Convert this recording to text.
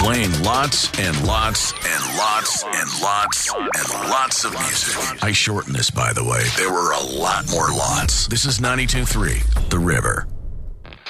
Playing lots and lots and lots and lots and lots of music. I shortened this, by the way. There were a lot more lots. This is 92.3 The River.